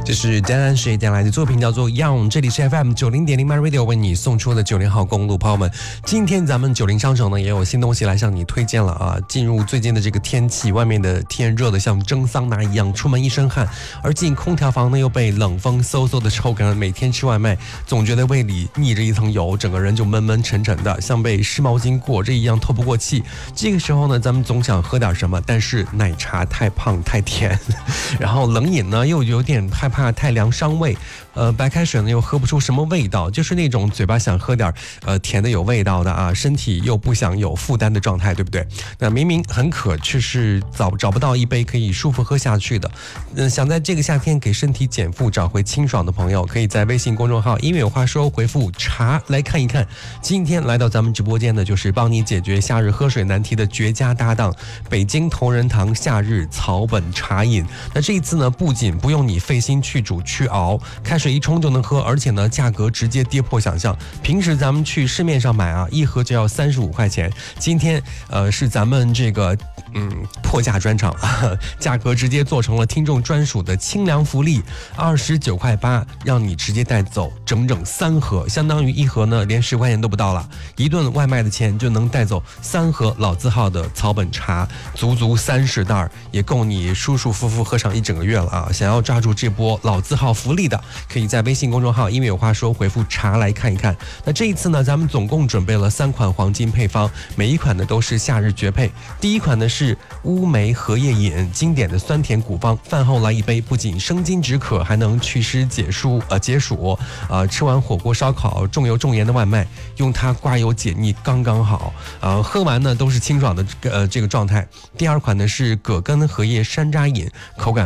这是丹安水带来的作品叫做 Young， 这里是 FM 90.0 My Radio 为你送出的90号公路。朋友们，今天咱们90商城呢也有新东西来向你推荐了啊！进入最近的这个天气，外面的天热的像蒸桑拿一样，出门一身汗，而进空调房呢又被冷风嗖嗖的抽干，每天吃外卖总觉得胃里腻着一层油，整个人就闷闷沉沉的，像被湿毛巾裹着一样透不过气。这个时候呢，咱们总想喝点什么，但是奶茶太胖太甜，然后冷饮呢又有点害怕太凉伤胃，白开水呢又喝不出什么味道，就是那种嘴巴想喝点甜的有味道的啊，身体又不想有负担的状态，对不对？那明明很渴，却是找不到一杯可以舒服喝下去的。想在这个夏天给身体减负，找回清爽的朋友，可以在微信公众号“音乐有话说”回复“茶”来看一看。今天来到咱们直播间的就是帮你解决夏日喝水难题的绝佳搭档——北京同仁堂夏日草本茶饮。那这一次呢，不仅不用你费心去煮去熬，开水一冲就能喝，而且呢价格直接跌破想象。平时咱们去市面上买啊，一盒就要35块钱，今天是咱们这个破价专场，价格直接做成了听众专属的清凉福利，29.8块，让你直接带走整整3盒，相当于一盒呢连10块钱都不到了，一顿外卖的钱就能带走3盒老字号的草本茶，足30袋，也够你舒舒服服喝上一整个月了啊！想要抓住这波老字号福利的，可以在微信公众号“音乐有话说”回复“茶”来看一看。那这一次呢，咱们总共准备了3款黄金配方，每一款呢都是夏日绝配。第一款呢是乌梅荷叶饮，经典的酸甜古方，饭后来一杯，不仅生津止渴，还能祛湿解暑。吃完火锅烧烤重油重盐的外卖，用它刮油解腻刚刚好。喝完呢都是清爽的这个状态。第二款呢是葛根荷叶山楂饮，口感